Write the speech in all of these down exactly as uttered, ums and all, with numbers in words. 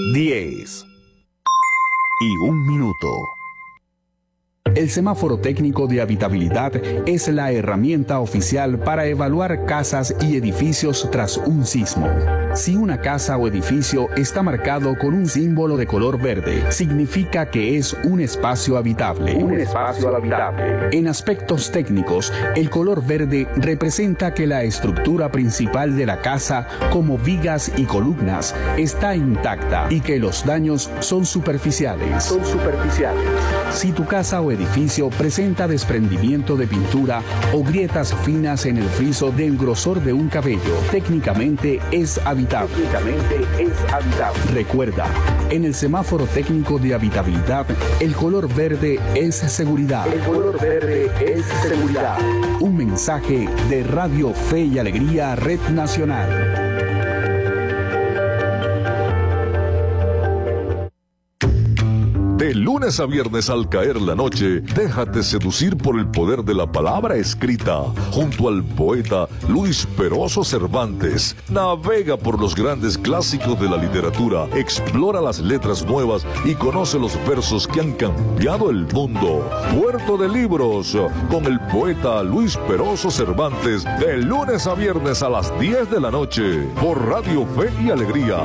diez y un minuto. El semáforo técnico de habitabilidad es la herramienta oficial para evaluar casas y edificios tras un sismo. Si una casa o edificio está marcado con un símbolo de color verde, significa que es un espacio habitable. Un espacio habitable. En aspectos técnicos, el color verde representa que la estructura principal de la casa, como vigas y columnas, está intacta y que los daños son superficiales. Son superficiales. Si tu casa o edificio presenta desprendimiento de pintura o grietas finas en el friso del grosor de un cabello, técnicamente es habitable. Técnicamente es habitable. Recuerda, en el semáforo técnico de habitabilidad, el color verde es seguridad. El color verde es seguridad. Un mensaje de Radio Fe y Alegría, Red Nacional. De lunes a viernes al caer la noche, déjate seducir por el poder de la palabra escrita, junto al poeta Luis Peroso Cervantes. Navega por los grandes clásicos de la literatura, explora las letras nuevas y conoce los versos que han cambiado el mundo. Puerto de Libros, con el poeta Luis Peroso Cervantes, de lunes a viernes a las diez de la noche, por Radio Fe y Alegría.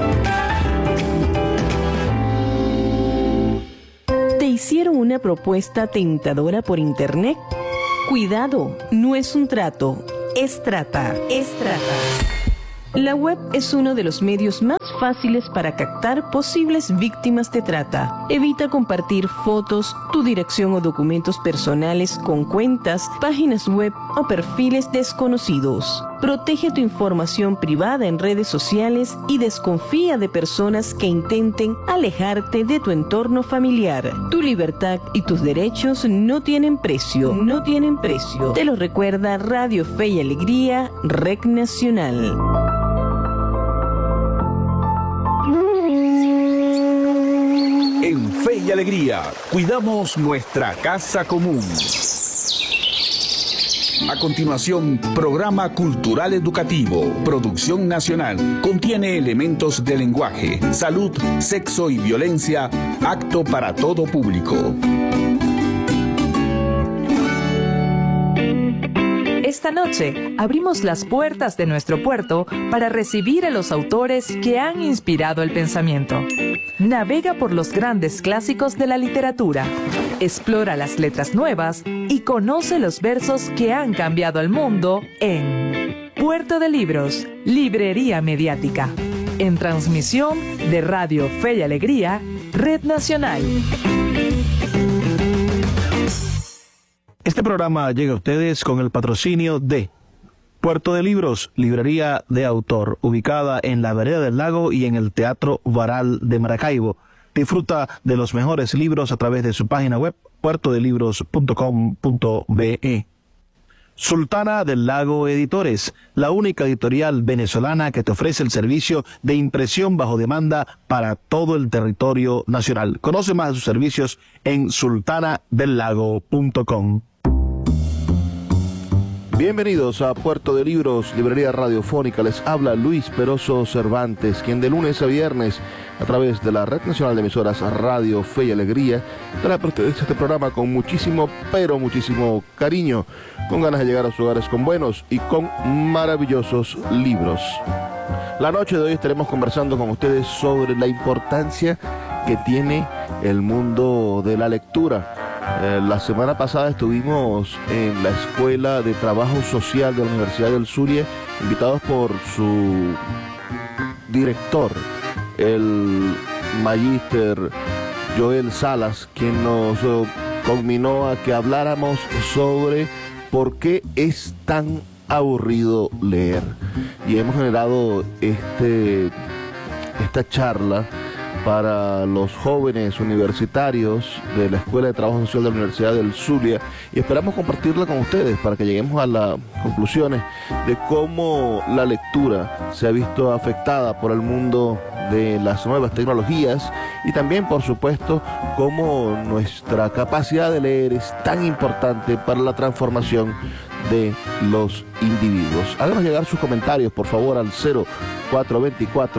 ¿Te hicieron una propuesta tentadora por internet? Cuidado, no es un trato, es trata, es trata. La web es uno de los medios más fáciles para captar posibles víctimas de trata. Evita compartir fotos, tu dirección o documentos personales con cuentas, páginas web o perfiles desconocidos. Protege tu información privada en redes sociales y desconfía de personas que intenten alejarte de tu entorno familiar. Tu libertad y tus derechos no tienen precio, no tienen precio. Te lo recuerda Radio Fe y Alegría, Red Nacional. En Fe y Alegría, cuidamos nuestra casa común. A continuación, programa cultural educativo, producción nacional, contiene elementos de lenguaje, salud, sexo y violencia, apto para todo público. Esta noche abrimos las puertas de nuestro puerto para recibir a los autores que han inspirado el pensamiento. Navega por los grandes clásicos de la literatura, explora las letras nuevas y conoce los versos que han cambiado el mundo en Puerto de Libros, Librería Mediática, en transmisión de Radio Fe y Alegría, Red Nacional. Este programa llega a ustedes con el patrocinio de Puerto de Libros, librería de autor, ubicada en la Vereda del Lago y en el Teatro Varal de Maracaibo. Disfruta de los mejores libros a través de su página web, puerto de libros punto com punto be. Sultana del Lago Editores, la única editorial venezolana que te ofrece el servicio de impresión bajo demanda para todo el territorio nacional. Conoce más de sus servicios en sultana del lago punto com. Bienvenidos a Puerto de Libros, librería radiofónica. Les habla Luis Peroso Cervantes, quien de lunes a viernes, a través de la Red Nacional de Emisoras Radio Fe y Alegría, trae para ustedes este programa con muchísimo, pero muchísimo cariño, con ganas de llegar a sus hogares con buenos y con maravillosos libros. La noche de hoy estaremos conversando con ustedes sobre la importancia que tiene el mundo de la lectura. Eh, la semana pasada estuvimos en la Escuela de Trabajo Social de la Universidad del Zulia, invitados por su director, el magíster Joel Salas, quien nos uh, conminó a que habláramos sobre por qué es tan aburrido leer. Y hemos generado este, esta charla para los jóvenes universitarios de la Escuela de Trabajo Social de la Universidad del Zulia, y esperamos compartirla con ustedes para que lleguemos a las conclusiones de cómo la lectura se ha visto afectada por el mundo de las nuevas tecnologías, y también, por supuesto, cómo nuestra capacidad de leer es tan importante para la transformación de los individuos. Háganos llegar sus comentarios, por favor, al cero cuatro dos cuatro,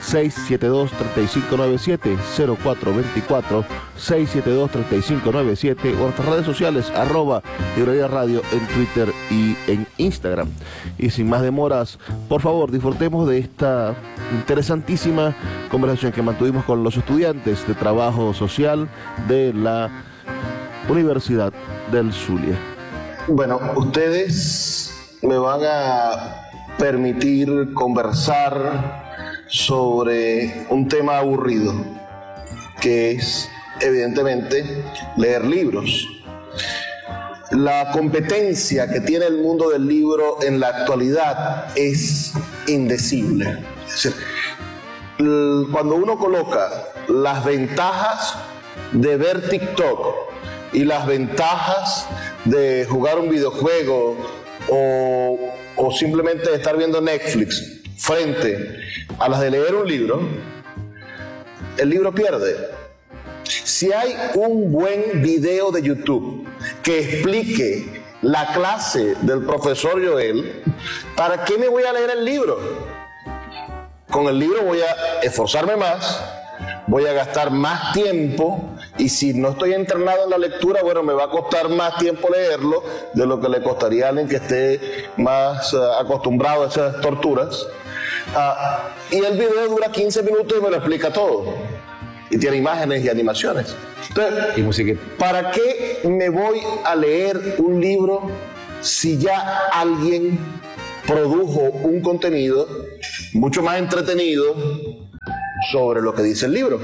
seis siete dos, tres cinco nueve siete, cero cuatro dos cuatro, seis siete dos, tres cinco nueve siete o nuestras redes sociales, arroba Librería Radio en Twitter y en Instagram. Y sin más demoras, por favor, disfrutemos de esta interesantísima conversación que mantuvimos con los estudiantes de trabajo social de la Universidad del Zulia. Bueno, ustedes me van a permitir conversar sobre un tema aburrido, que es, evidentemente, leer libros. La competencia que tiene el mundo del libro en la actualidad es indecible. Es decir, cuando uno coloca las ventajas de ver TikTok y las ventajas de jugar un videojuego o, o simplemente de estar viendo Netflix frente a las de leer un libro, el libro pierde. Si hay un buen video de YouTube que explique la clase del profesor Joel, ¿para qué me voy a leer el libro? Con el libro voy a esforzarme más, voy a gastar más tiempo, y si no estoy entrenado en la lectura, bueno, me va a costar más tiempo leerlo de lo que le costaría a alguien que esté más uh, acostumbrado a esas torturas. Uh, y el video dura quince minutos y me lo explica todo. Y tiene imágenes y animaciones. Entonces, y música. ¿Para qué me voy a leer un libro si ya alguien produjo un contenido mucho más entretenido sobre lo que dice el libro?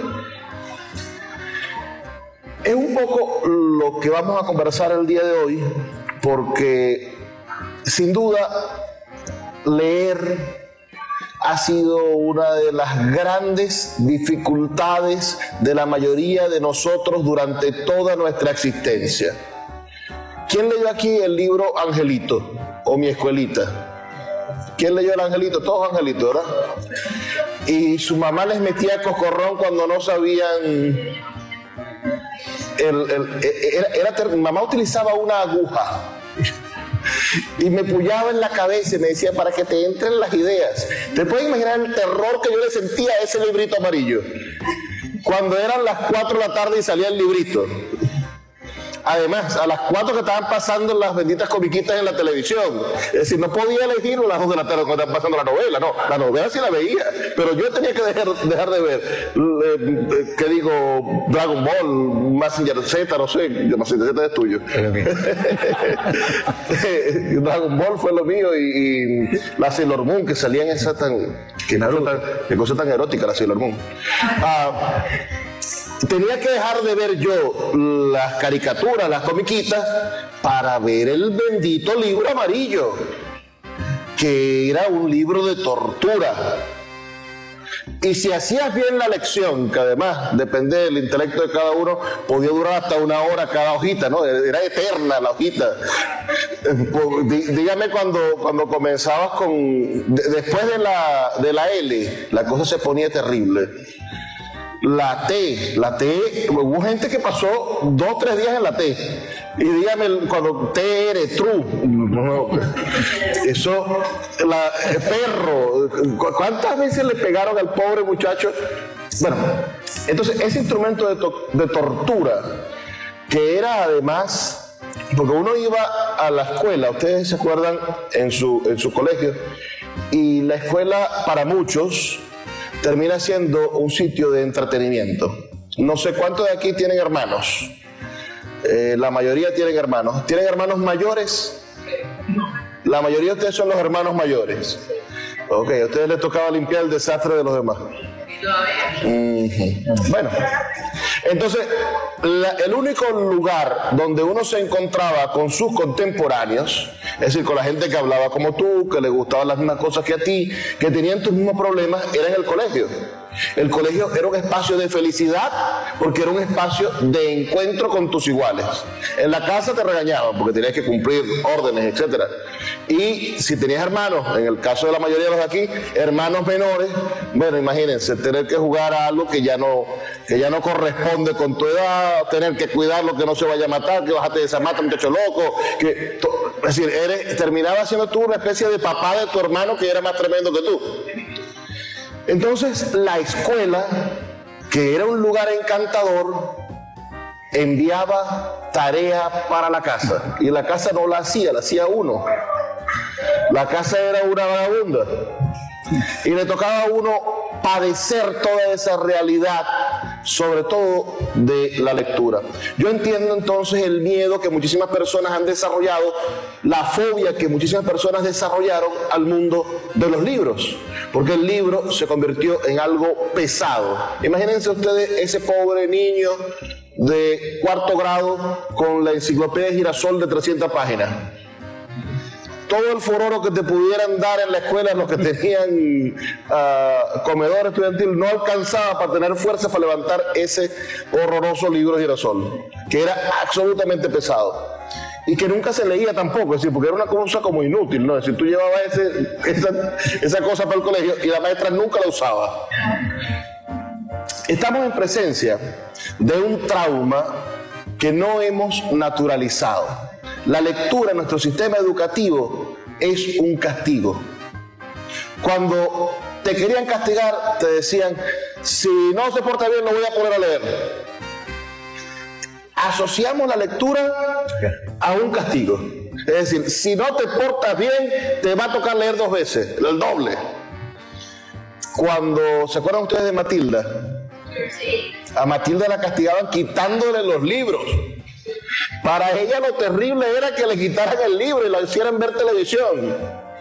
Es un poco lo que vamos a conversar el día de hoy, porque sin duda leer ha sido una de las grandes dificultades de la mayoría de nosotros durante toda nuestra existencia. ¿Quién leyó aquí el libro Angelito o Mi Escuelita? ¿Quién leyó el Angelito? Todos Angelitos, ¿verdad? Y su mamá les metía cocorrón cuando no sabían. El, el, era, era, mi mamá utilizaba una aguja y me pullaba en la cabeza y me decía, para que te entren las ideas. ¿Te puedes imaginar el terror que yo le sentía a ese librito amarillo? Cuando eran las cuatro de la tarde y salía el librito. Además, a las cuatro que estaban pasando las benditas comiquitas en la televisión. Es decir, no podía elegir a las dos de la tarde cuando estaban pasando la novela. No, la novela sí la veía, pero yo tenía que dejar, dejar de ver, eh, ¿qué digo? Dragon Ball, Mazinger Z, no sé, Mazinger Z es tuyo. Dragon Ball fue lo mío, y, y la Sailor Moon, que salían esa tan... Qué cosa, qué cosa tan erótica la Sailor Moon. Ah, tenía que dejar de ver yo las caricaturas, las comiquitas, para ver el bendito libro amarillo, que era un libro de tortura. Y si hacías bien la lección, que además depende del intelecto de cada uno, podía durar hasta una hora cada hojita, ¿no? Era eterna la hojita. Dígame cuando, cuando comenzabas con... Después de la, de la L, la cosa se ponía terrible. La T, la T, hubo gente que pasó dos o tres días en la T. Y dígame, cuando T R, true, eso, la, perro, ¿cuántas veces le pegaron al pobre muchacho? Bueno, entonces ese instrumento de, to de tortura, que era además, porque uno iba a la escuela, ustedes se acuerdan, en su, en su colegio, y la escuela para muchos termina siendo un sitio de entretenimiento. No sé cuántos de aquí tienen hermanos. Eh, la mayoría tienen hermanos. ¿Tienen hermanos mayores? La mayoría de ustedes son los hermanos mayores. Ok, a ustedes les tocaba limpiar el desastre de los demás. Uh-huh. Bueno, entonces la, el único lugar donde uno se encontraba con sus contemporáneos, es decir, con la gente que hablaba como tú, que le gustaban las mismas cosas que a ti, que tenían tus mismos problemas, era en el colegio. El colegio era un espacio de felicidad porque era un espacio de encuentro con tus iguales. En la casa te regañaban porque tenías que cumplir órdenes, etcétera. Y si tenías hermanos, en el caso de la mayoría de los de aquí, hermanos menores, bueno, imagínense, tener que jugar a algo que ya no, que ya no corresponde con tu edad, tener que cuidarlo, que no se vaya a matar, que bájate de esa mata, muchacho loco, que, es decir, eres, terminaba siendo tú una especie de papá de tu hermano que era más tremendo que tú. Entonces la escuela, que era un lugar encantador, enviaba tarea para la casa, y la casa no la hacía, la hacía uno. La casa era una vagabunda y le tocaba a uno padecer toda esa realidad, sobre todo de la lectura. Yo entiendo entonces el miedo que muchísimas personas han desarrollado, la fobia que muchísimas personas desarrollaron al mundo de los libros, porque el libro se convirtió en algo pesado. Imagínense ustedes ese pobre niño de cuarto grado con la enciclopedia Girasol de trescientas páginas. Todo el fororo que te pudieran dar en la escuela, los que tenían uh, comedor estudiantil, no alcanzaba para tener fuerza para levantar ese horroroso libro de Girasol, que era absolutamente pesado y que nunca se leía tampoco, es decir, porque era una cosa como inútil, ¿no? Es decir, tú llevabas ese, esa, esa cosa para el colegio y la maestra nunca la usaba. Estamos en presencia de un trauma que no hemos naturalizado. La lectura en nuestro sistema educativo es un castigo. Cuando te querían castigar, te decían, si no se porta bien, lo voy a poner a leer. Asociamos la lectura a un castigo. Es decir, si no te portas bien, te va a tocar leer dos veces, el doble. Cuando, ¿se acuerdan ustedes de Matilda? Sí. A Matilda la castigaban quitándole los libros. Para ella lo terrible era que le quitaran el libro y la hicieran ver televisión.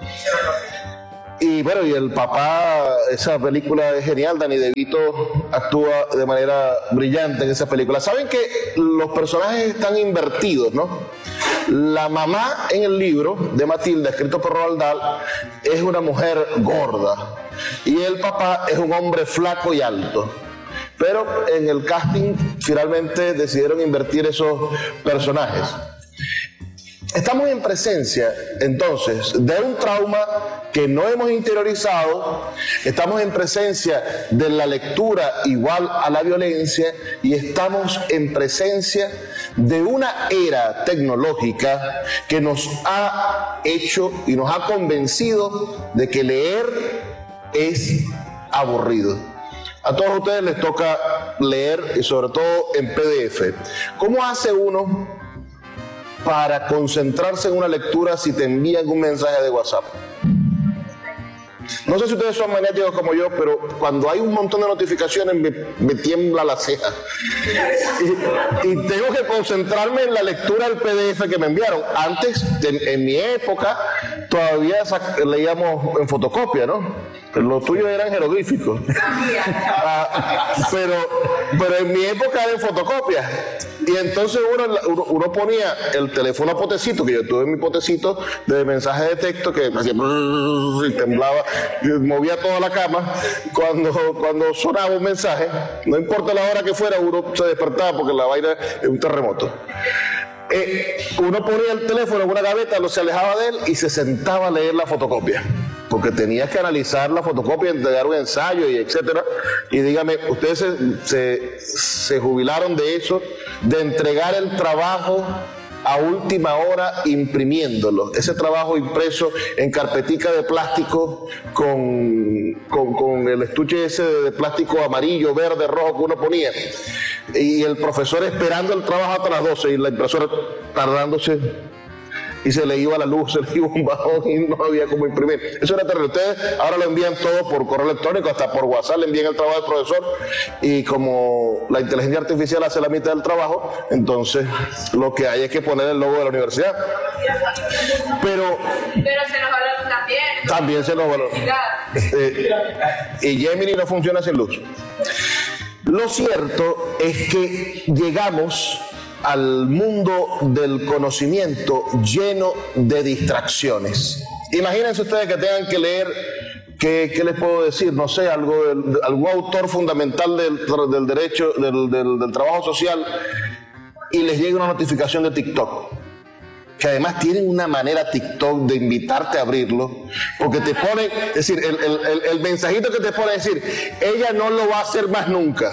Y bueno, y el papá, esa película es genial, Danny DeVito actúa de manera brillante en esa película. Saben que los personajes están invertidos, ¿no? La mamá en el libro de Matilda, escrito por Roald Dahl, es una mujer gorda y el papá es un hombre flaco y alto. Pero en el casting finalmente decidieron invertir esos personajes. Estamos en presencia, entonces, de un trauma que no hemos interiorizado, estamos en presencia de la lectura igual a la violencia y estamos en presencia de una era tecnológica que nos ha hecho y nos ha convencido de que leer es aburrido. A todos ustedes les toca leer y sobre todo en P D F. ¿Cómo hace uno para concentrarse en una lectura si te envían un mensaje de WhatsApp? No sé si ustedes son maniáticos como yo, pero cuando hay un montón de notificaciones me, me tiembla la ceja. Y, y tengo que concentrarme en la lectura del P D F que me enviaron. Antes, en, en mi época, todavía leíamos en fotocopia, ¿no? Pero los tuyos eran jeroglíficos. Ah, pero, pero en mi época era en fotocopia. Y entonces uno, uno, uno ponía el teléfono a potecito, que yo tuve mi potecito de mensaje de texto que hacía y temblaba, y movía toda la cama. Cuando, cuando sonaba un mensaje, no importa la hora que fuera, uno se despertaba porque la vaina es un terremoto. Eh, uno ponía el teléfono en una gaveta, lo se alejaba de él y se sentaba a leer la fotocopia, porque tenías que analizar la fotocopia, entregar un ensayo y etcétera. Y dígame, ustedes se, se, se jubilaron de eso, de entregar el trabajo a última hora imprimiéndolo, ese trabajo impreso en carpetica de plástico con, con, con el estuche ese de plástico amarillo, verde, rojo que uno ponía, y el profesor esperando el trabajo hasta las doce y la impresora tardándose, y se le iba la luz, se le iba un bajón y no había cómo imprimir. Eso era terrible. Ustedes ahora lo envían todo por correo electrónico, hasta por WhatsApp le envían el trabajo del profesor, y como la inteligencia artificial hace la mitad del trabajo, entonces lo que hay es que poner el logo de la universidad. Pero, pero se nos valora también. También se nos valora. Eh, y Gemini no funciona sin luz. Lo cierto es que llegamos al mundo del conocimiento lleno de distracciones. Imagínense ustedes que tengan que leer, ¿qué, qué les puedo decir? No sé, algo del, algún autor fundamental del, del derecho, del, del, del trabajo social, y les llega una notificación de TikTok, que además tienen una manera TikTok de invitarte a abrirlo, porque te pone, es decir, el, el, el, el mensajito que te pone es decir, ella no lo va a hacer más nunca.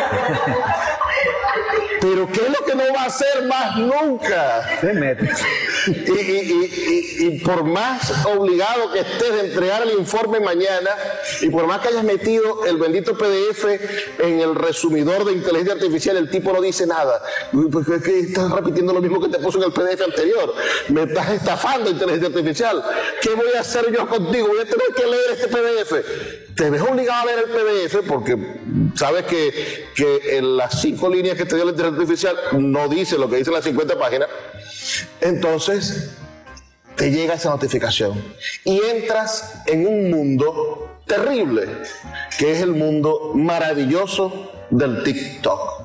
Pero ¿qué es lo que no va a hacer más nunca? Y, y, y, y por más obligado que estés de entregar el informe mañana, y por más que hayas metido el bendito P D F en el resumidor de inteligencia artificial, el tipo no dice nada. Porque es que estás repitiendo lo mismo que te puso en el P D F anterior. Me estás estafando, inteligencia artificial. ¿Qué voy a hacer yo contigo? Voy a tener que leer este P D F. Te ves obligado a leer el P D F porque sabes que, que en las cinco líneas que te dio la inteligencia artificial no dice lo que dice en las cincuenta páginas. Entonces te llega esa notificación y entras en un mundo terrible, que es el mundo maravilloso del TikTok.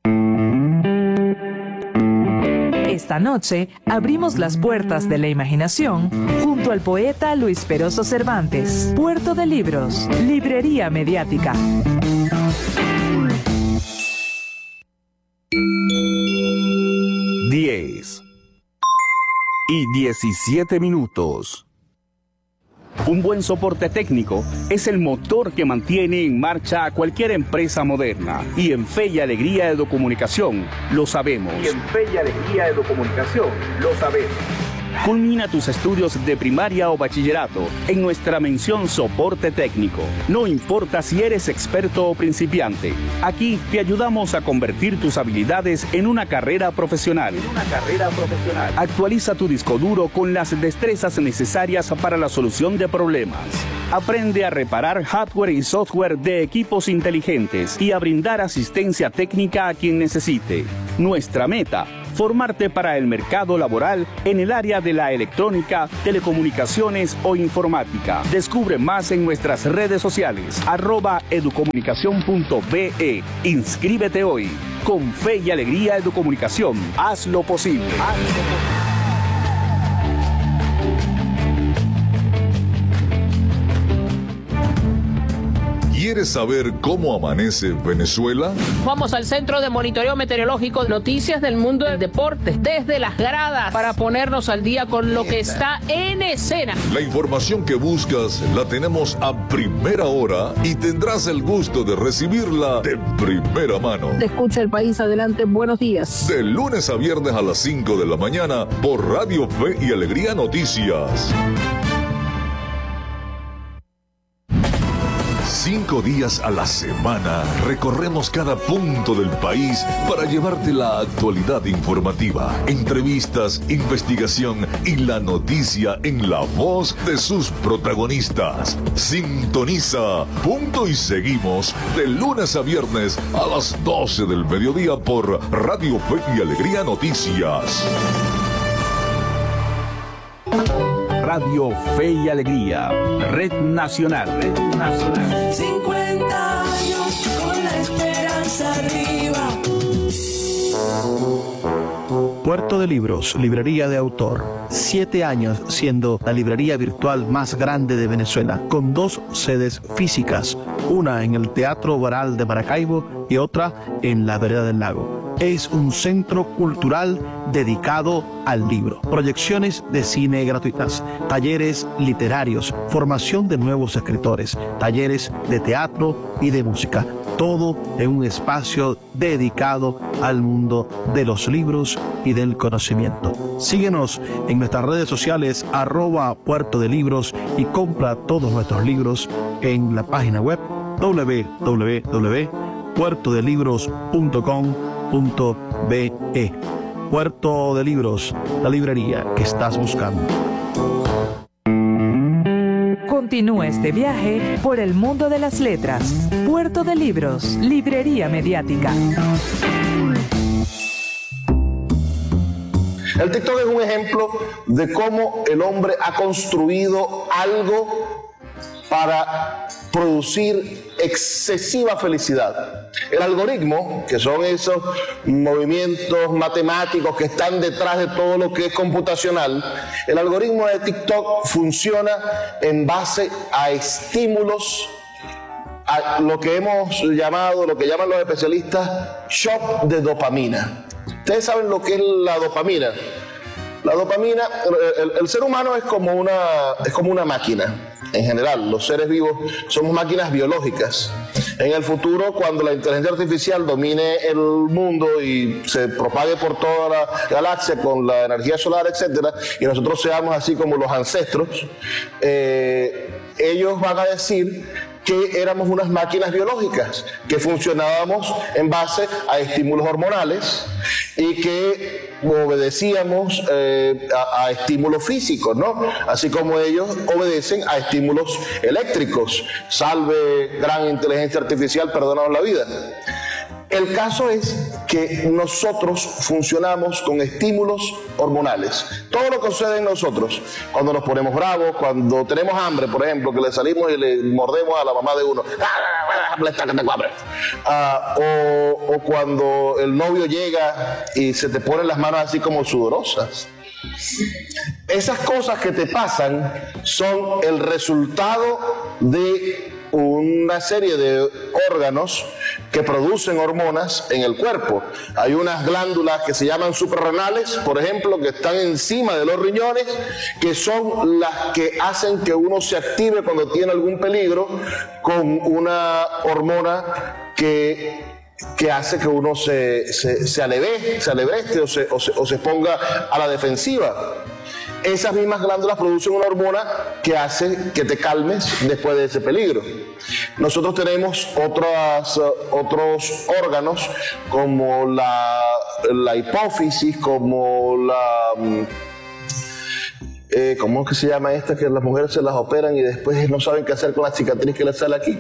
Esta noche abrimos las puertas de la imaginación junto al poeta Luis Peroso Cervantes. Puerto de Libros, librería mediática. diez y diecisiete minutos. Un buen soporte técnico es el motor que mantiene en marcha a cualquier empresa moderna. Y en Fe y Alegría de Comunicación lo sabemos. Y en Fe y Alegría de Comunicación lo sabemos. Culmina tus estudios de primaria o bachillerato en nuestra mención soporte técnico. No importa si eres experto o principiante, aquí te ayudamos a convertir tus habilidades en una carrera profesional. En una carrera profesional. Actualiza tu disco duro con las destrezas necesarias para la solución de problemas. Aprende a reparar hardware y software de equipos inteligentes y a brindar asistencia técnica a quien necesite. Nuestra meta: formarte para el mercado laboral en el área de la electrónica, telecomunicaciones o informática. Descubre más en nuestras redes sociales, arroba educomunicación punto be. Inscríbete hoy. Con Fe y Alegría Educomunicación, haz lo posible. Haz lo posible. ¿Quieres saber cómo amanece Venezuela? Vamos al Centro de Monitoreo Meteorológico, noticias del mundo del deporte, desde las gradas, para ponernos al día con lo que está en escena. La información que buscas la tenemos a primera hora y tendrás el gusto de recibirla de primera mano. Te escucha el país, adelante, buenos días. De lunes a viernes a las cinco de la mañana por Radio Fe y Alegría Noticias. Cinco días a la semana recorremos cada punto del país para llevarte la actualidad informativa, entrevistas, investigación y la noticia en la voz de sus protagonistas. Sintoniza Punto y Seguimos de lunes a viernes a las doce del mediodía por Radio Fe y Alegría Noticias. Radio Fe y Alegría, Red Nacional, Red Nacional. cincuenta años con la esperanza arriba. Puerto de Libros, librería de autor. Siete años siendo la librería virtual más grande de Venezuela, con dos sedes físicas, una en el Teatro Varal de Maracaibo y otra en la Vereda del Lago. Es un centro cultural dedicado al libro. Proyecciones de cine gratuitas, talleres literarios, formación de nuevos escritores, talleres de teatro y de música. Todo en un espacio dedicado al mundo de los libros y del conocimiento. Síguenos en nuestras redes sociales, arroba Puerto de Libros, y compra todos nuestros libros en la página web doble u doble u doble u punto puerto de libros punto com punto be. Puerto de Libros, la librería que estás buscando. Continúa este viaje por el mundo de las letras. Puerto de Libros, librería mediática. El TikTok es un ejemplo de cómo el hombre ha construido algo para producir excesiva felicidad. El algoritmo, que son esos movimientos matemáticos que están detrás de todo lo que es computacional, el algoritmo de TikTok funciona en base a estímulos, a lo que hemos llamado, lo que llaman los especialistas, shock de dopamina. Ustedes saben lo que es la dopamina. La dopamina, el, el ser humano es como una, es como una máquina. En general, los seres vivos somos máquinas biológicas. En el futuro, cuando la inteligencia artificial domine el mundo y se propague por toda la galaxia con la energía solar, etcétera, y nosotros seamos así como los ancestros, eh, ellos van a decir que éramos unas máquinas biológicas, que funcionábamos en base a estímulos hormonales y que obedecíamos eh, a, a estímulos físicos, ¿no? Así como ellos obedecen a estímulos eléctricos. Salve gran inteligencia artificial, perdónanos la vida. El caso es que nosotros funcionamos con estímulos hormonales. Todo lo que sucede en nosotros, cuando nos ponemos bravos, cuando tenemos hambre, por ejemplo, que le salimos y le mordemos a la mamá de uno, ah, o, o cuando el novio llega y se te ponen las manos así como sudorosas. Esas cosas que te pasan son el resultado de una serie de órganos que producen hormonas en el cuerpo. Hay unas glándulas que se llaman suprarrenales, por ejemplo, que están encima de los riñones, que son las que hacen que uno se active cuando tiene algún peligro con una hormona que, que hace que uno se, se, se, aleve, se alebreste o se, o, se, o se ponga a la defensiva. Esas mismas glándulas producen una hormona que hace que te calmes después de ese peligro. Nosotros tenemos otras, uh, otros órganos como la, la hipófisis, como la... Um, eh, ¿cómo es que se llama esta? Que las mujeres se las operan y después no saben qué hacer con la cicatriz que les sale aquí.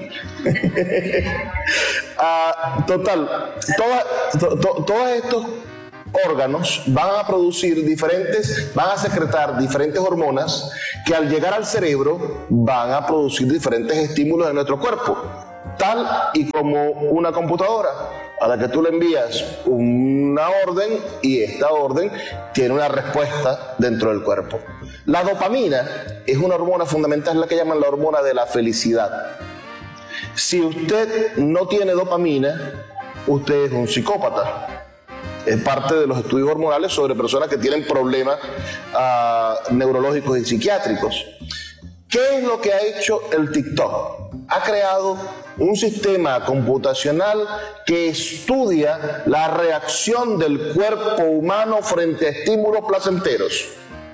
uh, total, toda, to, to, todos estos órganos van a producir diferentes, van a secretar diferentes hormonas que al llegar al cerebro van a producir diferentes estímulos en nuestro cuerpo, tal y como una computadora a la que tú le envías una orden y esta orden tiene una respuesta dentro del cuerpo. La dopamina es una hormona fundamental, es la que llaman la hormona de la felicidad. Si usted no tiene dopamina, usted es un psicópata. Es parte de los estudios hormonales sobre personas que tienen problemas uh, neurológicos y psiquiátricos. ¿Qué es lo que ha hecho el TikTok? Ha creado un sistema computacional que estudia la reacción del cuerpo humano frente a estímulos placenteros.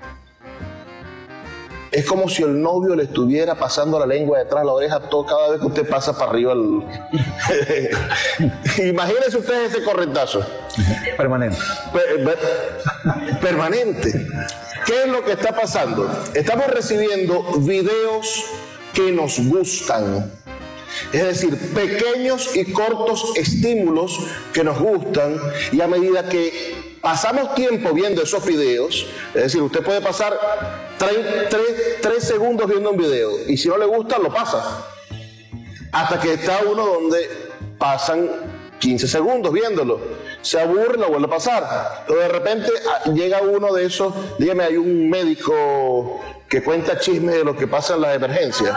Es como si el novio le estuviera pasando la lengua detrás de la oreja todo, cada vez que usted pasa para arriba. El... Imagínense ustedes ese corretazo. Permanente. Per, per, permanente. ¿Qué es lo que está pasando? Estamos recibiendo videos que nos gustan. Es decir, pequeños y cortos estímulos que nos gustan, y a medida que pasamos tiempo viendo esos videos, es decir, usted puede pasar tres segundos viendo un video y si no le gusta lo pasa, hasta que está uno donde pasan quince segundos viéndolo, se aburre y lo vuelve a pasar. Pero de repente llega uno de esos, dígame, hay un médico que cuenta chismes de lo que pasa en las emergencias.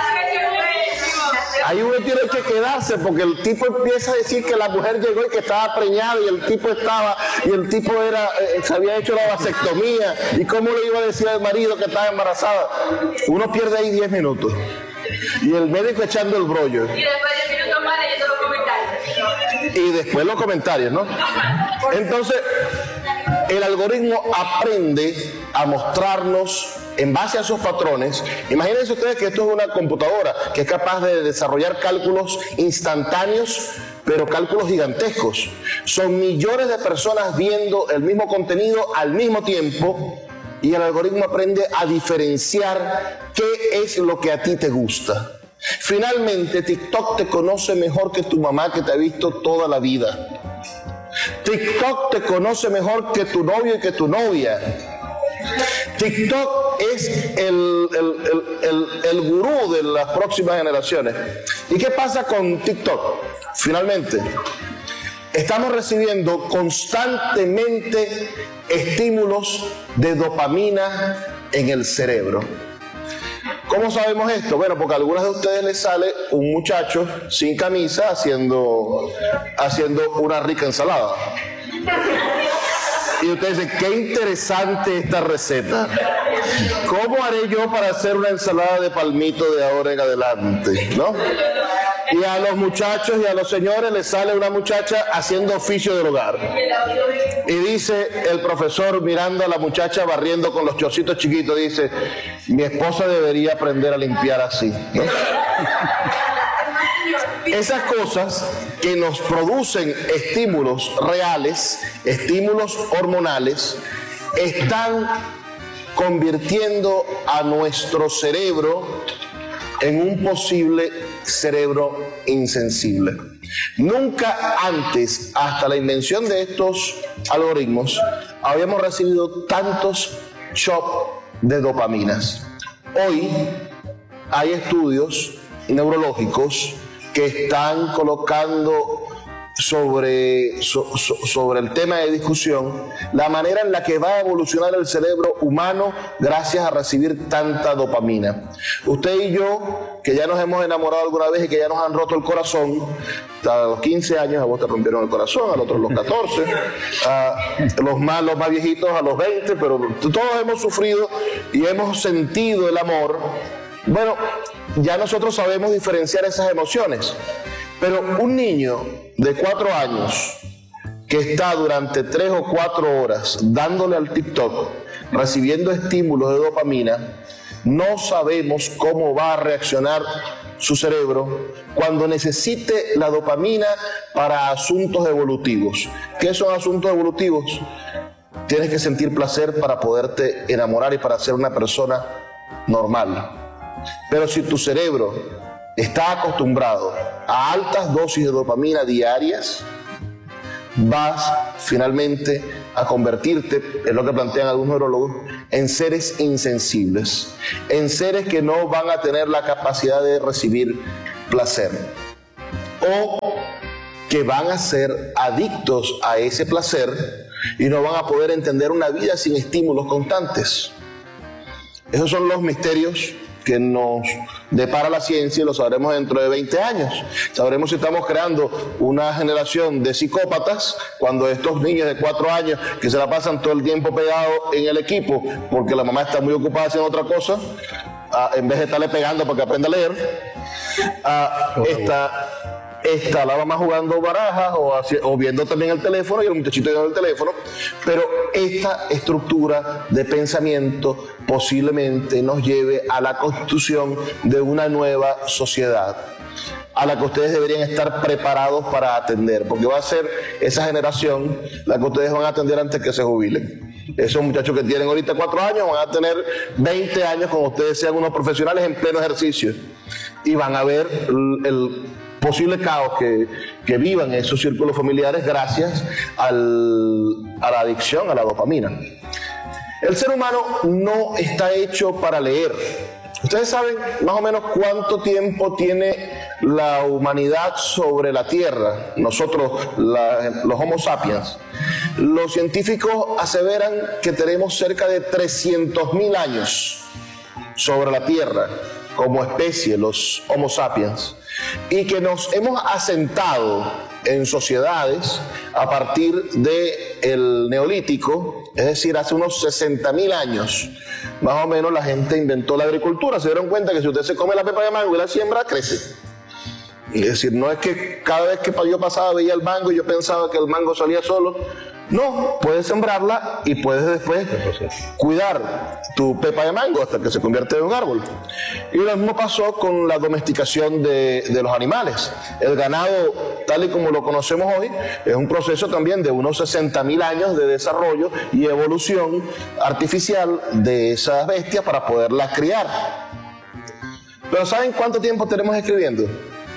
Ahí uno tiene que quedarse porque el tipo empieza a decir que la mujer llegó y que estaba preñada y el tipo estaba, y el tipo era, eh, se había hecho la vasectomía y cómo le iba a decir al marido que estaba embarazada. Uno pierde ahí diez minutos. Y el médico echando el brollo. Y después diez minutos más leyendo los comentarios. Y después los comentarios, ¿no? Entonces, el algoritmo aprende a mostrarnos en base a esos patrones. Imagínense ustedes que esto es una computadora que es capaz de desarrollar cálculos instantáneos, pero cálculos gigantescos. Son millones de personas viendo el mismo contenido al mismo tiempo y el algoritmo aprende a diferenciar qué es lo que a ti te gusta. Finalmente, TikTok te conoce mejor que tu mamá que te ha visto toda la vida. TikTok te conoce mejor que tu novio y que tu novia. TikTok es el, el, el, el, el gurú de las próximas generaciones. ¿Y qué pasa con TikTok? Finalmente, estamos recibiendo constantemente estímulos de dopamina en el cerebro. ¿Cómo sabemos esto? Bueno, porque a algunas de ustedes les sale un muchacho sin camisa haciendo, haciendo una rica ensalada. Y ustedes dicen, qué interesante esta receta. ¿Cómo haré yo para hacer una ensalada de palmito de ahora en adelante? ¿No? Y a los muchachos y a los señores les sale una muchacha haciendo oficio del hogar. Y dice el profesor, mirando a la muchacha barriendo con los chorcitos chiquitos, dice, mi esposa debería aprender a limpiar así, ¿no? Esas cosas que nos producen estímulos reales, estímulos hormonales, están convirtiendo a nuestro cerebro en un posible cerebro insensible. Nunca antes, hasta la invención de estos algoritmos, habíamos recibido tantos shocks de dopaminas. Hoy hay estudios neurológicos que están colocando sobre, so, so, sobre el tema de discusión la manera en la que va a evolucionar el cerebro humano gracias a recibir tanta dopamina. Usted y yo, que ya nos hemos enamorado alguna vez y que ya nos han roto el corazón, a los quince años a vos te rompieron el corazón, al otro a los catorce, a los más, los más viejitos a los veinte, pero todos hemos sufrido y hemos sentido el amor. Bueno, ya nosotros sabemos diferenciar esas emociones, pero un niño de cuatro años que está durante tres o cuatro horas dándole al TikTok, recibiendo estímulos de dopamina, no sabemos cómo va a reaccionar su cerebro cuando necesite la dopamina para asuntos evolutivos. ¿Qué son asuntos evolutivos? Tienes que sentir placer para poderte enamorar y para ser una persona normal. Pero si tu cerebro está acostumbrado a altas dosis de dopamina diarias, vas finalmente a convertirte, es lo que plantean algunos neurólogos, en seres insensibles, en seres que no van a tener la capacidad de recibir placer, o que van a ser adictos a ese placer y no van a poder entender una vida sin estímulos constantes. Esos son los misterios que nos depara la ciencia y lo sabremos dentro de veinte años. Sabremos si estamos creando una generación de psicópatas cuando estos niños de cuatro años que se la pasan todo el tiempo pegados en el equipo porque la mamá está muy ocupada haciendo otra cosa, uh, en vez de estarle pegando para que aprenda a leer, uh, esta... Está la mamá jugando barajas o, hacia, o viendo también el teléfono y el muchachito viendo el teléfono, pero esta estructura de pensamiento posiblemente nos lleve a la constitución de una nueva sociedad a la que ustedes deberían estar preparados para atender, porque va a ser esa generación la que ustedes van a atender antes que se jubilen. Esos muchachos que tienen ahorita cuatro años van a tener veinte años cuando ustedes sean unos profesionales en pleno ejercicio y van a ver el, el posible caos que, que vivan esos círculos familiares gracias al, a la adicción a la dopamina. El ser humano no está hecho para leer. Ustedes saben más o menos cuánto tiempo tiene la humanidad sobre la Tierra, nosotros la, los Homo sapiens. Los científicos aseveran que tenemos cerca de trescientos mil años sobre la Tierra como especie, los Homo sapiens, y que nos hemos asentado en sociedades a partir del Neolítico, es decir, hace unos sesenta mil años, más o menos la gente inventó la agricultura. Se dieron cuenta que si usted se come la pepa de mango y la siembra, crece. Es decir, no es que cada vez que yo pasaba veía el mango y yo pensaba que el mango salía solo. No, puedes sembrarla y puedes después cuidar tu pepa de mango hasta que se convierte en un árbol. Y lo mismo pasó con la domesticación de, de los animales. El ganado, tal y como lo conocemos hoy, es un proceso también de unos sesenta mil años de desarrollo y evolución artificial de esas bestias para poderlas criar. Pero ¿saben cuánto tiempo tenemos escribiendo?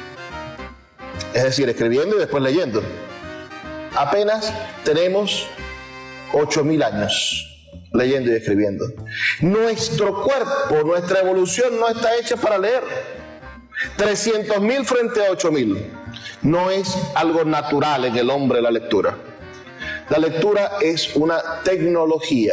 Es decir, escribiendo y después leyendo. Apenas tenemos ocho mil años leyendo y escribiendo. Nuestro cuerpo, nuestra evolución no está hecha para leer. trescientos mil frente a ocho mil. No es algo natural en el hombre la lectura. La lectura es una tecnología.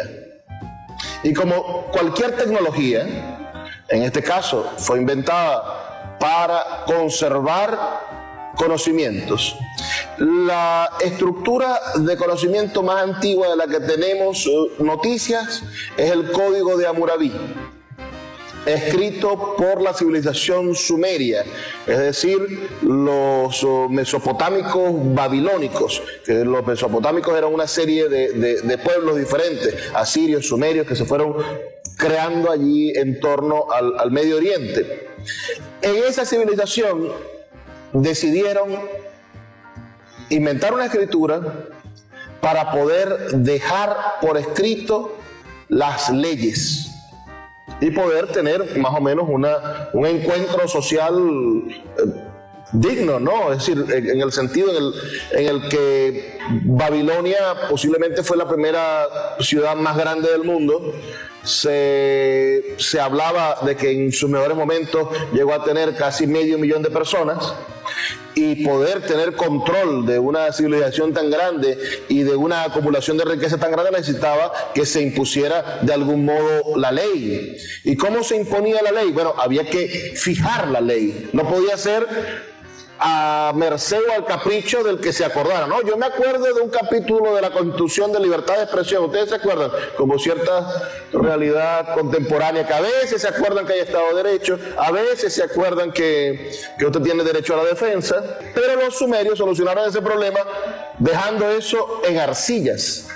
Y como cualquier tecnología, en este caso fue inventada para conservar conocimientos. La estructura de conocimiento más antigua de la que tenemos noticias es el Código de Hammurabi. escrito por la civilización sumeria, es decir, los mesopotámicos babilónicos, que los mesopotámicos eran una serie de, de, de pueblos diferentes, asirios, sumerios, que se fueron creando allí en torno al, al Medio Oriente. En esa civilización decidieron inventar una escritura para poder dejar por escrito las leyes y poder tener más o menos una, un encuentro social eh, digno, ¿no? Es decir, en, en el sentido en el, en el que Babilonia posiblemente fue la primera ciudad más grande del mundo. Se, se hablaba de que en sus mejores momentos llegó a tener casi medio millón de personas, y poder tener control de una civilización tan grande y de una acumulación de riqueza tan grande necesitaba que se impusiera de algún modo la ley. ¿Y cómo se imponía la ley? Bueno, había que fijar la ley, no podía ser a merced o al capricho del que se acordara. No, yo me acuerdo de un capítulo de la Constitución de Libertad de Expresión, ¿ustedes se acuerdan? Como cierta realidad contemporánea, que a veces se acuerdan que hay Estado de Derecho, a veces se acuerdan que, que usted tiene derecho a la defensa, pero los sumerios solucionaron ese problema dejando eso en arcillas.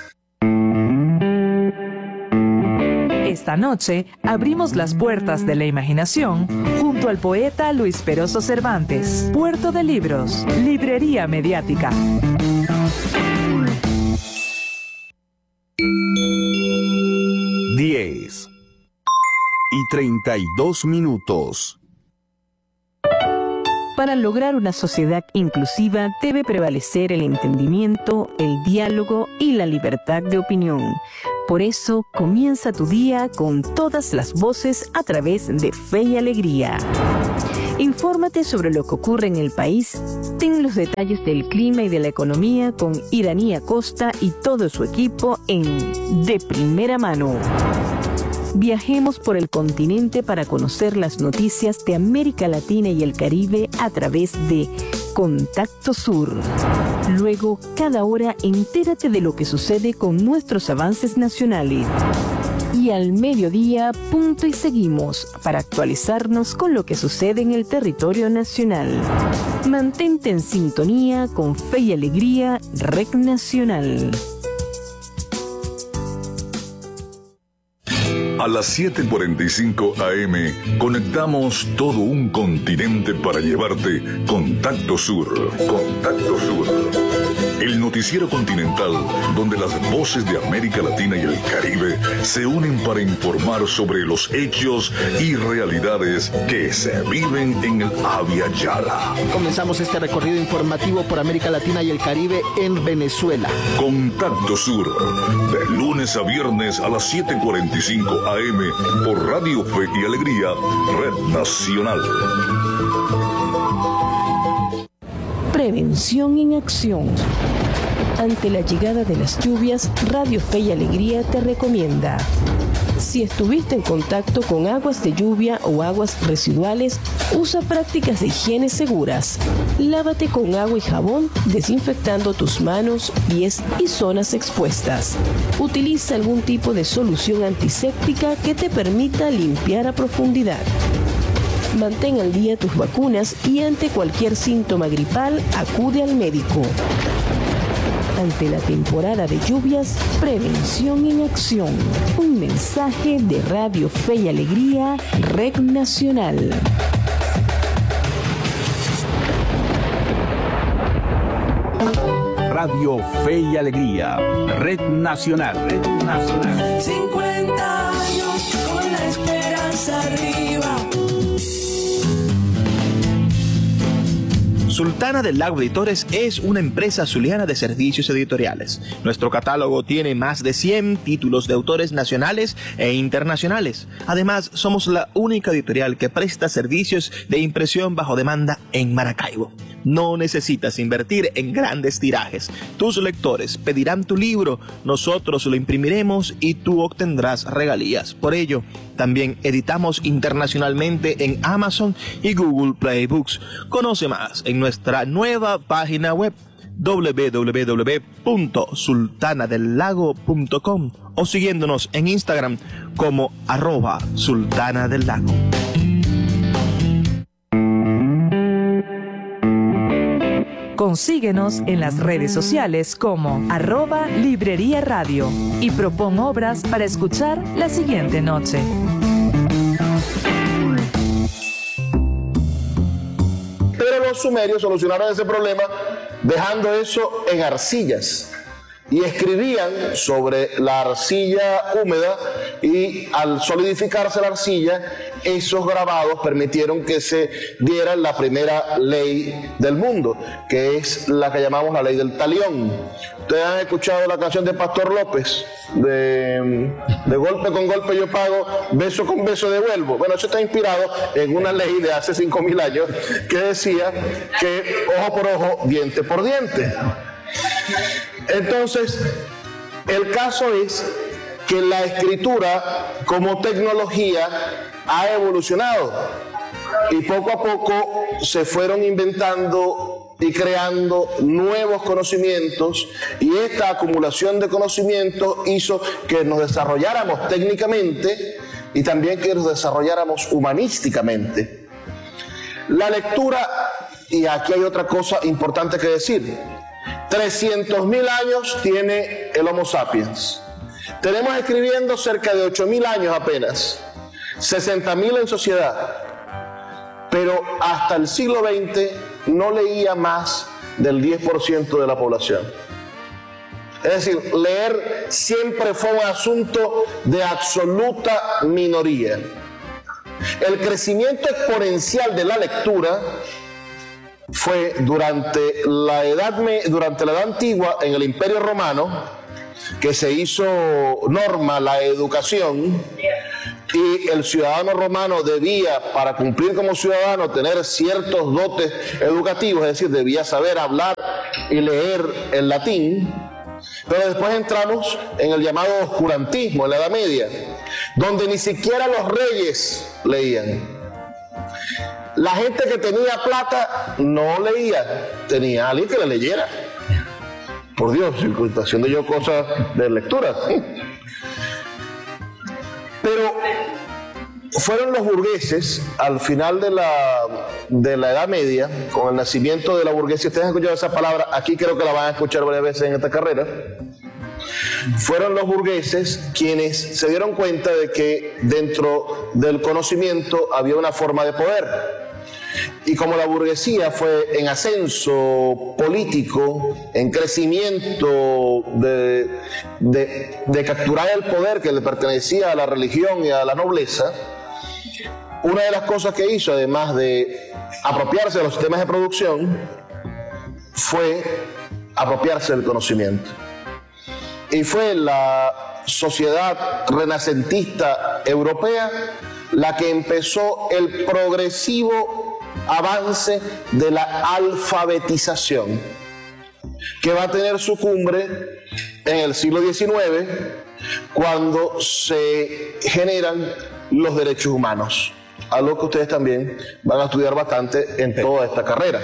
Esta noche abrimos las puertas de la imaginación junto al poeta Luis Peroso Cervantes. Puerto de Libros, librería mediática. diez y treinta y dos minutos. Para lograr una sociedad inclusiva debe prevalecer el entendimiento, el diálogo y la libertad de opinión. Por eso, comienza tu día con todas las voces a través de Fe y Alegría. Infórmate sobre lo que ocurre en el país, ten los detalles del clima y de la economía con Iraní Acosta y todo su equipo en De Primera Mano. Viajemos por el continente para conocer las noticias de América Latina y el Caribe a través de Contacto Sur. Luego, cada hora, entérate de lo que sucede con nuestros avances nacionales. Y al mediodía, punto y seguimos para actualizarnos con lo que sucede en el territorio nacional. Mantente en sintonía con Fe y Alegría, Red Nacional. A las siete cuarenta y cinco a eme conectamos todo un continente para llevarte Contacto Sur. Contacto Sur. El noticiero continental donde las voces de América Latina y el Caribe se unen para informar sobre los hechos y realidades que se viven en el Abya Yala. Comenzamos este recorrido informativo por América Latina y el Caribe en Venezuela. Contacto Sur, de lunes a viernes a las siete cuarenta y cinco a eme por Radio Fe y Alegría, Red Nacional. Prevención en acción. Ante la llegada de las lluvias, Radio Fe y Alegría te recomienda: si estuviste en contacto con aguas de lluvia o aguas residuales, usa prácticas de higiene seguras. Lávate con agua y jabón, desinfectando tus manos, pies y zonas expuestas. Utiliza algún tipo de solución antiséptica que te permita limpiar a profundidad. Mantén al día tus vacunas y ante cualquier síntoma gripal, acude al médico. Ante la temporada de lluvias, prevención en acción. Un mensaje de Radio Fe y Alegría, Red Nacional. Radio Fe y Alegría, Red Nacional. Red Nacional. cincuenta años con la esperanza arriba. Sultana del Lago Editores es una empresa zuliana de servicios editoriales. Nuestro catálogo tiene más de cien títulos de autores nacionales e internacionales. Además, somos la única editorial que presta servicios de impresión bajo demanda en Maracaibo. No necesitas invertir en grandes tirajes. Tus lectores pedirán tu libro, nosotros lo imprimiremos y tú obtendrás regalías. Por ello, también editamos internacionalmente en Amazon y Google Play Books. Conoce más en nuestra nueva página web doble u doble u doble u punto sultana del lago punto com o siguiéndonos en Instagram como arroba sultana del lago. Consíguenos en las redes sociales como arroba librería radio y propon obras para escuchar la siguiente noche. Pero los sumerios solucionaron ese problema dejando eso en arcillas y escribían sobre la arcilla húmeda, y al solidificarse la arcilla, esos grabados permitieron que se diera la primera ley del mundo, que es la que llamamos la ley del talión. Ustedes han escuchado la canción de Pastor López, de, de golpe con golpe yo pago, beso con beso devuelvo. Bueno, eso está inspirado en una ley de hace cinco mil años que decía que ojo por ojo, diente por diente. Entonces, el caso es que la escritura como tecnología ha evolucionado y poco a poco se fueron inventando y creando nuevos conocimientos, y esta acumulación de conocimientos hizo que nos desarrolláramos técnicamente y también que nos desarrolláramos humanísticamente. La lectura, y aquí hay otra cosa importante que decir, trescientos mil años tiene el Homo sapiens. Tenemos escribiendo cerca de ocho mil años apenas, sesenta mil en sociedad, pero hasta el siglo veinte no leía más del diez por ciento de la población. Es decir, leer siempre fue un asunto de absoluta minoría. El crecimiento exponencial de la lectura fue durante la edad, durante la edad antigua en el Imperio Romano, que se hizo norma la educación, y el ciudadano romano debía, para cumplir como ciudadano, tener ciertos dotes educativos, es decir, debía saber hablar y leer el latín. Pero después entramos en el llamado oscurantismo, en la Edad Media, donde ni siquiera los reyes leían. La gente que tenía plata no leía, tenía a alguien que le leyera. Por Dios, haciendo yo cosas de lectura. Pero fueron los burgueses, al final de la, de la Edad Media, con el nacimiento de la burguesía. Ustedes han escuchado esa palabra, aquí creo que la van a escuchar varias veces en esta carrera. Fueron los burgueses quienes se dieron cuenta de que dentro del conocimiento había una forma de poder. Y como la burguesía fue en ascenso político, en crecimiento de, de, de capturar el poder que le pertenecía a la religión y a la nobleza, una de las cosas que hizo, además de apropiarse de los sistemas de producción, fue apropiarse del conocimiento. Y fue la sociedad renacentista europea la que empezó el progresivo avance de la alfabetización, que va a tener su cumbre en el siglo diecinueve, cuando se generan los derechos humanos, algo que ustedes también van a estudiar bastante en toda esta carrera.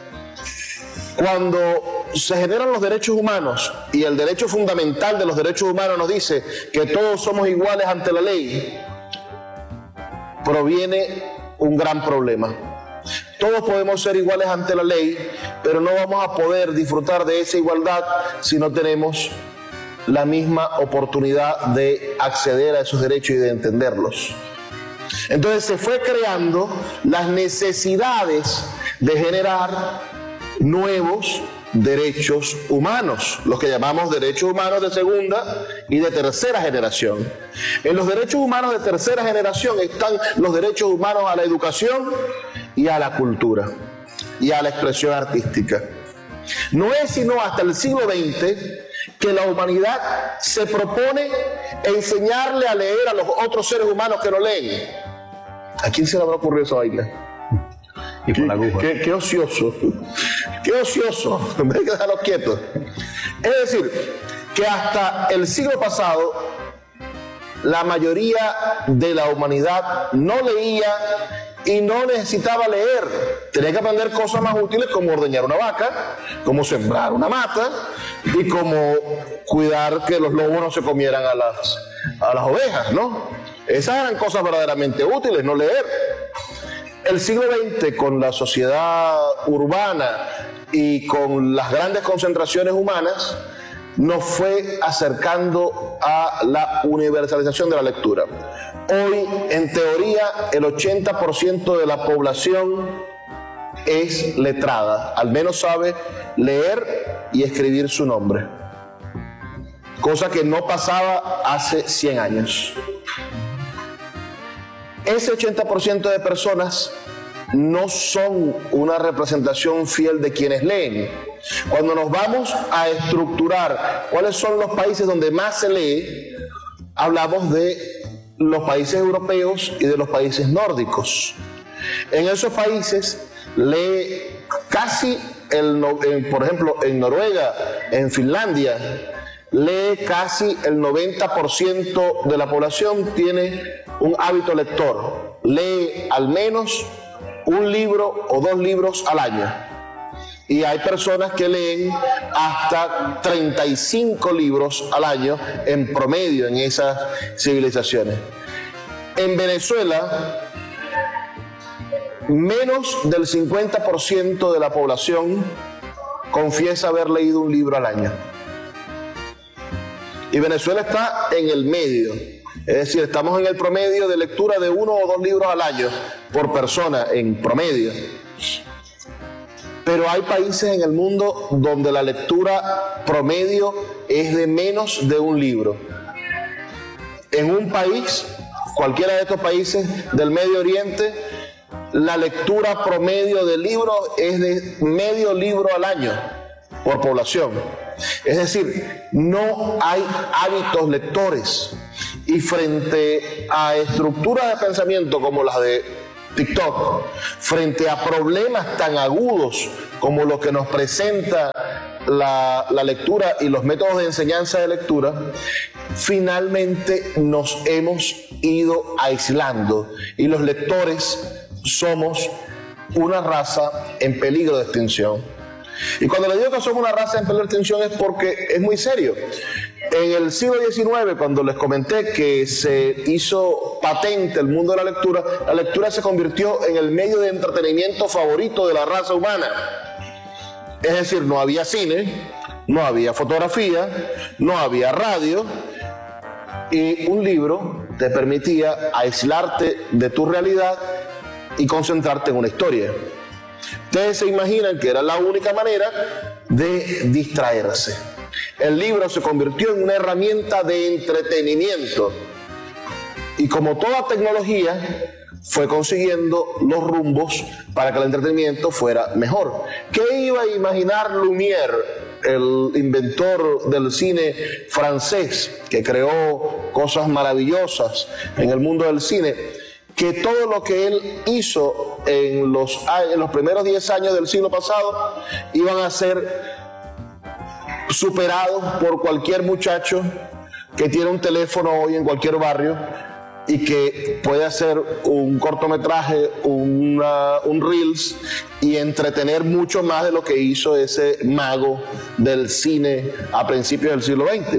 Cuando se generan los derechos humanos, y el derecho fundamental de los derechos humanos nos dice que todos somos iguales ante la ley, proviene un gran problema. Todos podemos ser iguales ante la ley, pero no vamos a poder disfrutar de esa igualdad si no tenemos la misma oportunidad de acceder a esos derechos y de entenderlos. Entonces se fue creando las necesidades de generar nuevos derechos humanos, los que llamamos derechos humanos de segunda y de tercera generación. En los derechos humanos de tercera generación están los derechos humanos a la educación y a la cultura y a la expresión artística. No es sino hasta el siglo veinte que la humanidad se propone enseñarle a leer a los otros seres humanos que no leen. ¿A quién se le habrá ocurrido esa vaina? Y por la aguja. Qué, qué ocioso, qué ocioso, en vez de dejarlos quietos. Es decir, que hasta el siglo pasado la mayoría de la humanidad no leía y no necesitaba leer. Tenía que aprender cosas más útiles como ordeñar una vaca, como sembrar una mata y como cuidar que los lobos no se comieran a las, a las ovejas, ¿no? Esas eran cosas verdaderamente útiles, no leer. El siglo veinte, con la sociedad urbana y con las grandes concentraciones humanas, nos fue acercando a la universalización de la lectura. Hoy, en teoría, el ochenta por ciento de la población es letrada, al menos sabe leer y escribir su nombre, cosa que no pasaba hace cien años. Ese ochenta por ciento de personas no son una representación fiel de quienes leen. Cuando nos vamos a estructurar cuáles son los países donde más se lee, hablamos de los países europeos y de los países nórdicos. En esos países lee casi, el, en, por ejemplo, en Noruega, en Finlandia, lee casi el noventa por ciento de la población tiene un hábito lector. Lee al menos un libro o dos libros al año. Y hay personas que leen hasta treinta y cinco libros al año en promedio en esas civilizaciones. En Venezuela, menos del cincuenta por ciento de la población confiesa haber leído un libro al año. Y Venezuela está en el medio. Es decir, estamos en el promedio de lectura de uno o dos libros al año por persona, en promedio. Pero hay países en el mundo donde la lectura promedio es de menos de un libro. En un país, cualquiera de estos países del Medio Oriente, la lectura promedio de libros es de medio libro al año por población. Es decir, no hay hábitos lectores. Y frente a estructuras de pensamiento como las de TikTok, frente a problemas tan agudos como los que nos presenta la, la lectura y los métodos de enseñanza de lectura, finalmente nos hemos ido aislando y los lectores somos una raza en peligro de extinción. Y cuando le digo que somos una raza en peligro de extinción es porque es muy serio. En el siglo diecinueve, cuando les comenté que se hizo patente el mundo de la lectura, la lectura se convirtió en el medio de entretenimiento favorito de la raza humana. Es decir, no había cine, no había fotografía, no había radio, y un libro te permitía aislarte de tu realidad y concentrarte en una historia. Ustedes se imaginan que era la única manera de distraerse. El libro se convirtió en una herramienta de entretenimiento y, como toda tecnología, fue consiguiendo los rumbos para que el entretenimiento fuera mejor. ¿Qué iba a imaginar Lumière, el inventor del cine francés, que creó cosas maravillosas en el mundo del cine? Que todo lo que él hizo en los, en los primeros diez años del siglo pasado iban a ser superados por cualquier muchacho que tiene un teléfono hoy en cualquier barrio y que puede hacer un cortometraje, una, un Reels y entretener mucho más de lo que hizo ese mago del cine a principios del siglo veinte.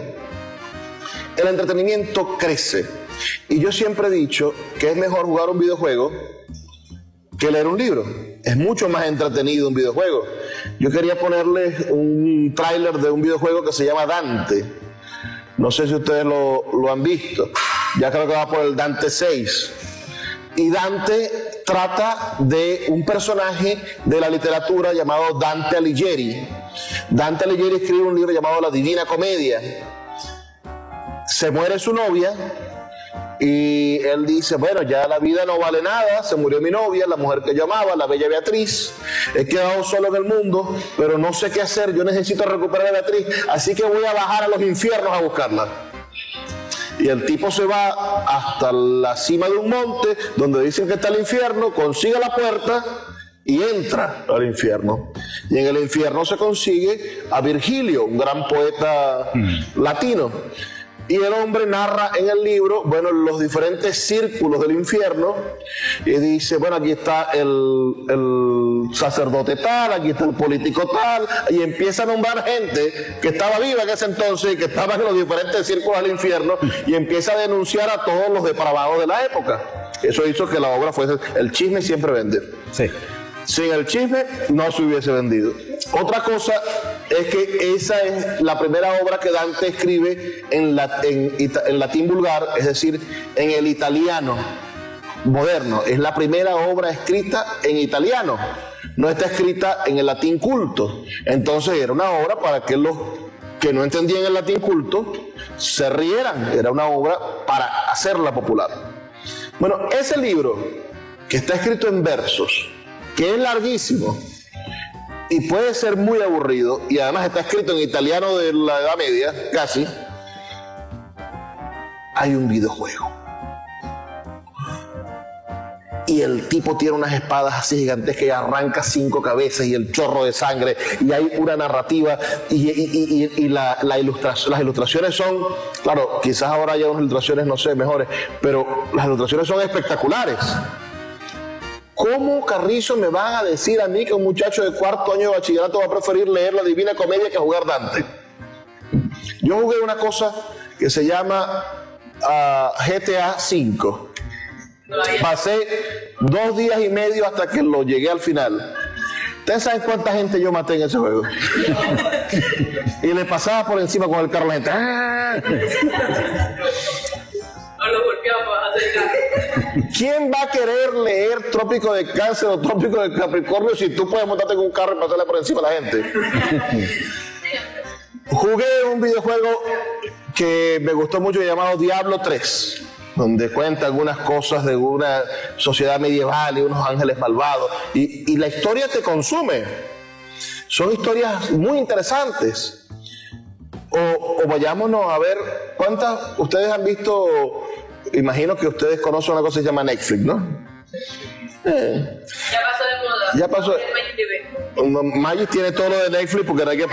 El entretenimiento crece y yo siempre he dicho que es mejor jugar un videojuego que leer un libro. Es mucho más entretenido un videojuego. Yo quería ponerles un tráiler de un videojuego que se llama Dante. No sé si ustedes lo, lo han visto. Ya creo que va por el Dante seis. Y Dante trata de un personaje de la literatura llamado Dante Alighieri. Dante Alighieri escribe un libro llamado La Divina Comedia. Se muere su novia y él dice, bueno, ya la vida no vale nada, se murió mi novia, la mujer que yo amaba, la bella Beatriz, he quedado solo en el mundo, pero no sé qué hacer, yo necesito recuperar a Beatriz, así que voy a bajar a los infiernos a buscarla. Y el tipo se va hasta la cima de un monte, donde dicen que está el infierno, consigue la puerta y entra al infierno. Y en el infierno se consigue a Virgilio, un gran poeta mm. latino. Y el hombre narra en el libro, bueno, los diferentes círculos del infierno, y dice, bueno, aquí está el, el sacerdote tal, aquí está el político tal, y empieza a nombrar gente que estaba viva en ese entonces y que estaba en los diferentes círculos del infierno, y empieza a denunciar a todos los depravados de la época. Eso hizo que la obra fuese, el chisme siempre vende. Sí. Sin el chisme no se hubiese vendido. Otra cosa es que esa es la primera obra que Dante escribe en, la, en, en latín vulgar, es decir, en el italiano moderno. Es la primera obra escrita en italiano, no está escrita en el latín culto. Entonces era una obra para que los que no entendían el latín culto se rieran, era una obra para hacerla popular. Bueno, ese libro, que está escrito en versos, que es larguísimo y puede ser muy aburrido, y además está escrito en italiano de la Edad Media, casi, hay un videojuego. Y el tipo tiene unas espadas así gigantes que arranca cinco cabezas y el chorro de sangre, y hay una narrativa, y, y, y, y la, la ilustración, las ilustraciones son, claro, quizás ahora haya unas ilustraciones, no sé, mejores, pero las ilustraciones son espectaculares. ¿Cómo, Carrizo, me van a decir a mí que un muchacho de cuarto año de bachillerato va a preferir leer la Divina Comedia que jugar Dante? Yo jugué una cosa que se llama uh, G T A cinco. Pasé dos días y medio hasta que lo llegué al final. ¿Ustedes saben cuánta gente yo maté en ese juego? Y le pasaba por encima con el carro la gente. ¡Ah! ¿Quién va a querer leer Trópico de Cáncer o Trópico de Capricornio si tú puedes montarte con un carro y pasarle por encima a la gente? Jugué un videojuego que me gustó mucho llamado Diablo tres, donde cuenta algunas cosas de una sociedad medieval y unos ángeles malvados, y, y la historia te consume. Son historias muy interesantes. O, o vayámonos a ver cuántas ustedes han visto. Imagino que ustedes conocen una cosa que se llama Netflix, ¿no? Eh. Ya pasó de moda. Ya pasó. Magis tiene todo lo de Netflix porque no hay que